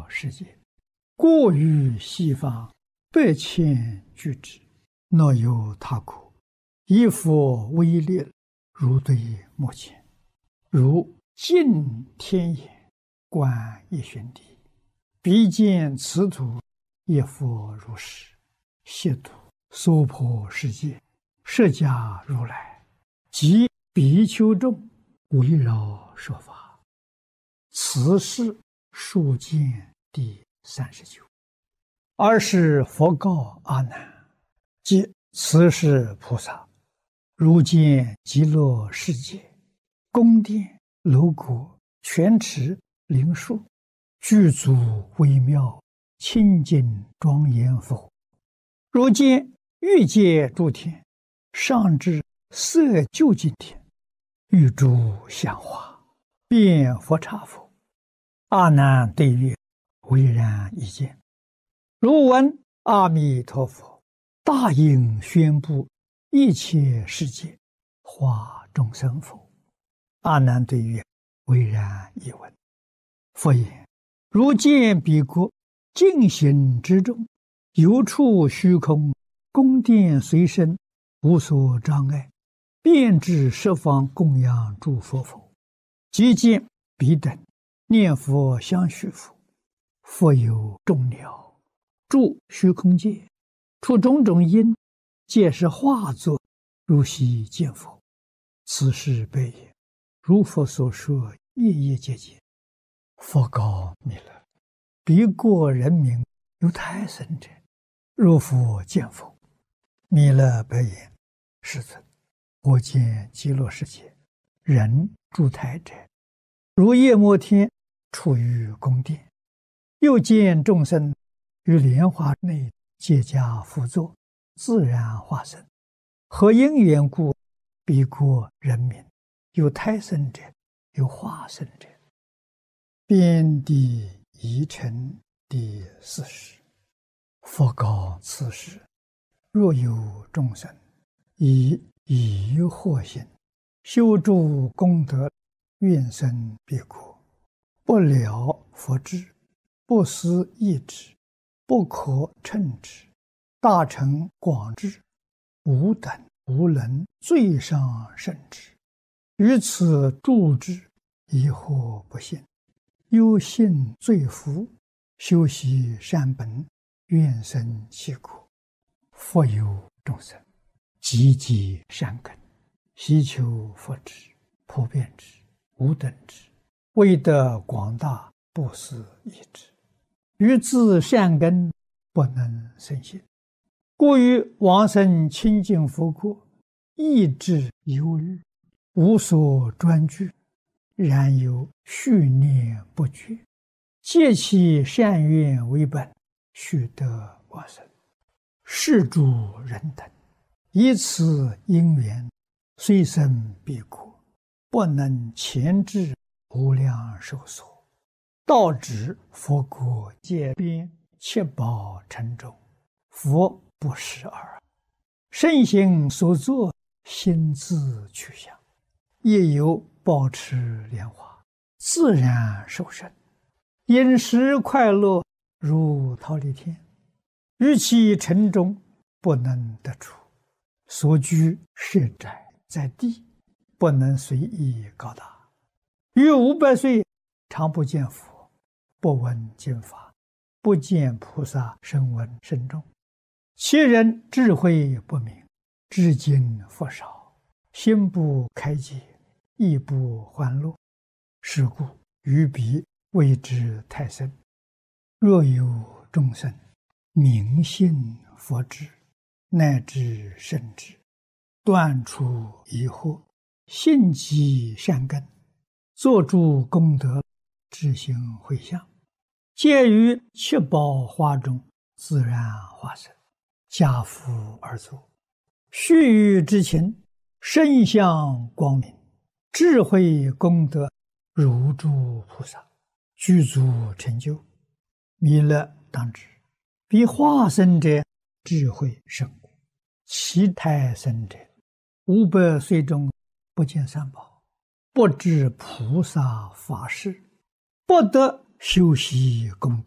世界，过于西方百千俱之，若有他国，以佛威力，如对目前，如尽天眼，观一旬地，必见此土亦复如是，悉土娑婆世界，释迦如来及比丘众围绕说法。此是数见第39。尔时佛告阿难：即此是菩萨，如见极乐世界，宫殿楼阁、泉池、灵树，具足微妙，清净庄严否？如见欲界诸天，上至色究竟天，欲诸香花，遍佛刹否？阿难对曰：唯然一见。如闻阿弥陀佛大应宣布一切世界化众生否？阿难对曰：唯然一闻。佛言：如见彼国净行之中，有处虚空，宫殿随身，无所障碍，遍至十方供养诸佛否？即见彼等念佛相续否？复有众鸟住虚空界，出种种因，皆是化作，如悉见否？此是悲也。如佛所说，夜夜皆见。佛告弥勒：彼国人民有胎生者，如佛见否？弥勒白言：世尊，我见极乐世界人住胎者，如夜摩天处于宫殿，又见众生于莲花内皆加辅佐，自然化身。何因缘故？彼国人民有胎生者，有化身者。遍地疑尘第40。佛告此时：若有众生以疑惑心修诸功德，愿生彼国，不了佛智，不思议之，不可称之，大乘广智，无等无能，最上甚至。于此住之，疑惑不信，忧信罪福，修习善本，愿生其国。复有众生积极善根，希求佛智、普遍智、无等智，为得广大不思议之，于自善根不能生信，故于往生清净佛国，意志忧虑，无所专具，然有续念不绝，借其善愿为本，须得往生。是诸人等以此因缘，虽生彼国，不能前至无量寿所，到指佛国界边，七宝城中，佛不识耳。圣行所作，心自去向，亦有保持莲花，自然受生，饮食快乐，如忉利天。于其城中不能得出，所居设宅在地，不能随意高大。于500岁常不见佛，不闻经法，不见菩萨声闻声众。其人智慧不明，知经佛少，心不开解，亦不欢乐。是故于彼谓之胎生。若有众生明信佛智，乃至圣智，断除疑惑，信积善根，作诸功德，知行回向，皆于七宝花中自然化身，家父而作。须臾之情，身相光明，智慧功德如诸菩萨，具足成就。弥勒当知，彼化身者智慧甚故，其胎生者500岁中不见三宝，不知菩萨法事，不得修习功德，